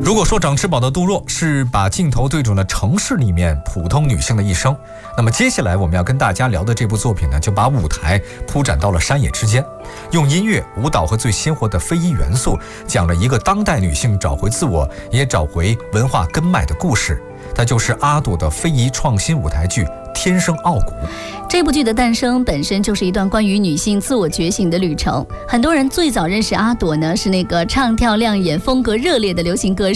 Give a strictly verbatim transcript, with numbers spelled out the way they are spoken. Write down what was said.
如果说长吃饱的杜若是把镜头对准了城市里面普通女性的一生，那么接下来我们要跟大家聊的这部作品呢，就把舞台铺展到了山野之间，用音乐、舞蹈和最鲜活的非遗元素，讲了一个当代女性找回自我，也找回文化根脉的故事。它就是阿朵的非遗创新舞台剧《天生傲骨》。 这部剧的诞生本身就是一段关于女性自我觉醒的旅程。很多人最早认识阿朵呢，是那个唱跳亮眼、风格热烈的流行歌